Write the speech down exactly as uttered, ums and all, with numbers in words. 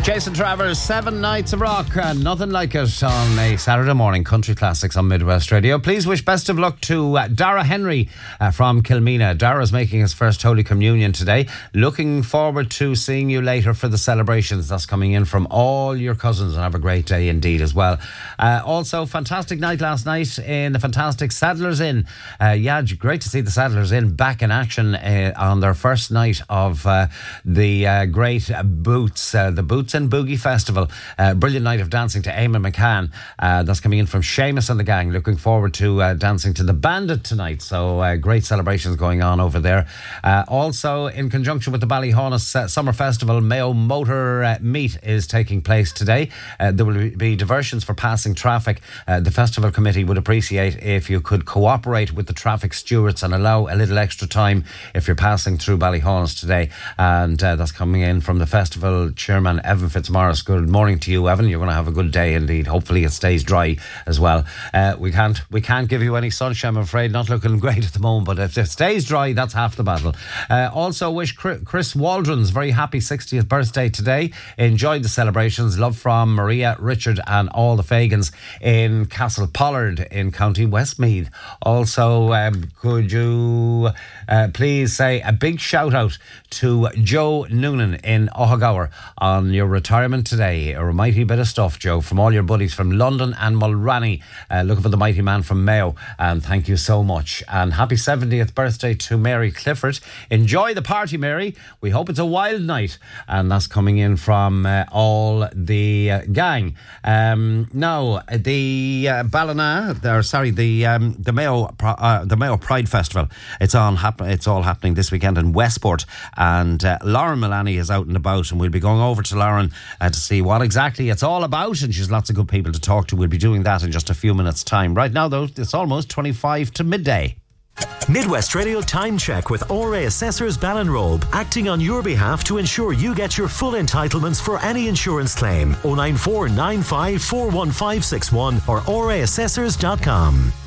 Jason Travers, Seven Nights of Rock, uh, nothing like it on a Saturday morning. Country classics on Midwest Radio. Please wish best of luck to uh, Dara Henry uh, from Kilmina. Dara's making his first Holy Communion today. Looking forward to seeing you later for the celebrations. That's coming in from all your cousins, and have a great day indeed as well. Uh, also, fantastic night last night in the fantastic Saddlers Inn. Uh, yeah, great to see the Saddlers Inn back in action uh, on their first night of uh, the uh, great Boots, uh, the Boots and Boogie Festival. Uh, brilliant night of dancing to Eamon McCann. Uh, that's coming in from Seamus and the gang. Looking forward to uh, dancing to the Bandit tonight. So uh, great celebrations going on over there. Uh, also, in conjunction with the Ballyhonus uh, Summer Festival, Mayo Motor uh, Meet is taking place today. Uh, there will be diversions for passing traffic. Uh, the festival committee would appreciate if you could cooperate with the traffic stewards and allow a little extra time if you're passing through Ballyhonus today. And uh, that's coming in from the festival chairman, Evan Fitzmaurice. Good morning to you, Evan. You're going to have a good day indeed. Hopefully it stays dry as well. Uh, we can't we can't give you any sunshine, I'm afraid. Not looking great at the moment, but if it stays dry, that's half the battle. Uh, also wish Chris Waldron's very happy sixtieth birthday today. Enjoyed the celebrations. Love from Maria, Richard and all the Fagans in Castle Pollard in County Westmeath. Also, um, could you uh, please say a big shout out to Joe Noonan in Ohagower on your retirement today. A mighty bit of stuff, Joe, from all your buddies from London and Mulranny. Uh, looking for the mighty man from Mayo, and thank you so much. And happy seventieth birthday to Mary Clifford. Enjoy the party, Mary. We hope it's a wild night. And that's coming in from uh, all the uh, gang. Um, now, the uh, Ballina, or sorry, the um, the Mayo uh, the Mayo Pride Festival. It's on. Hap- it's all happening this weekend in Westport, and uh, Lauren Mullaney is out and about, and we'll be going over to Lauren uh, to see what exactly it's all about. And she's lots of good people to talk to. We'll be doing that in just a few minutes' time. Right now, though, it's almost twenty-five to midday. Midwest Radio Time Check with O R A Assessors Ballinrobe, acting on your behalf to ensure you get your full entitlements for any insurance claim. oh nine four nine five four one five six one or O R A assessors dot com.